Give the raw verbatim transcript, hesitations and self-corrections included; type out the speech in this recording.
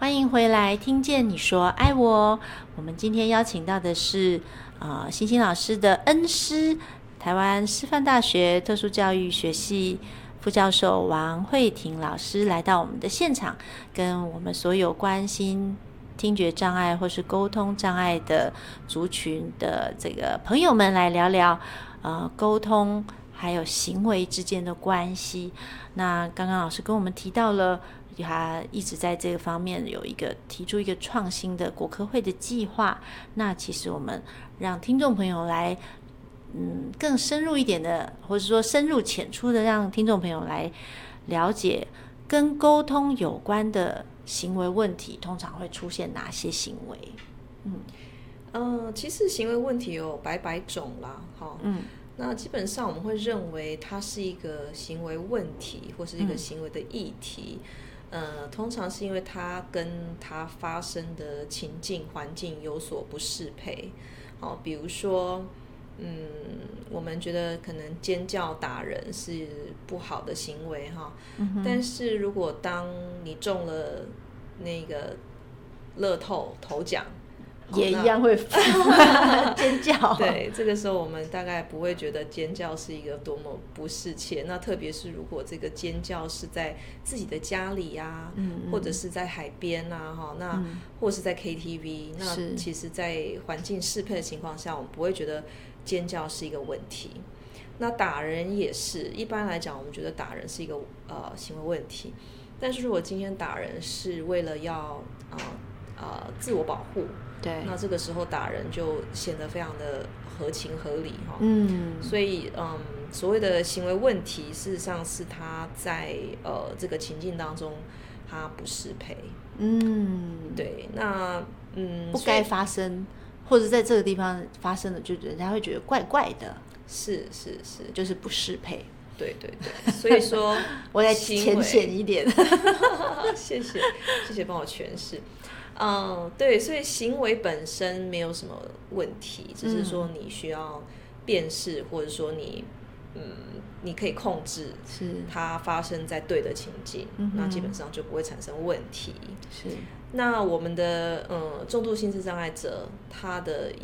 欢迎回来，听见你说爱我。我们今天邀请到的是呃星星老师的恩师，台湾师范大学特殊教育学系副教授王慧婷老师来到我们的现场，跟我们所有关心听觉障碍或是沟通障碍的族群的这个朋友们来聊聊呃沟通还有行为之间的关系。那刚刚老师跟我们提到了他一直在这个方面有一个提出一个创新的国科会的计划，那其实我们让听众朋友来嗯更深入一点的，或者说深入浅出的让听众朋友来了解跟沟通有关的行为问题通常会出现哪些行为。 嗯呃，其实行为问题有百百种啦，哈，嗯，那基本上我们会认为它是一个行为问题或是一个行为的议题，嗯、呃，通常是因为它跟它发生的情境环境有所不适配，好，比如说，嗯，我们觉得可能尖叫打人是不好的行为哈，嗯、但是如果当你中了那个乐透头奖， 也一样会尖叫。 对，这个时候我们大概不会觉得尖叫是一个多么不适切。那特别是如果这个尖叫是在自己的家里啊，嗯嗯或者是在海边啊，哈，那、嗯、或是在 K T V， 那其实，在环境适配的情况下，我们不会觉得尖叫是一个问题。那打人也是，一般来讲，我们觉得打人是一个呃行为问题。但是如果今天打人是为了要呃呃自我保护。对，那这个时候打人就显得非常的合情合理哈。嗯，所以嗯，所谓的行为问题，事实上是他在呃这个情境当中，他不适配。嗯，对，那嗯不该发生，或者在这个地方发生的，就人家会觉得怪怪的。 是是是， 就是不适配。 对对对，所以说我来浅显一点。 谢谢谢谢帮我诠释。嗯，对，所以行为本身没有什么问题，只是说你需要辨识，或者说你，嗯，你可以控制它发生在对的情境，那基本上就不会产生问题。是，那我们的嗯重度心智障碍者，他的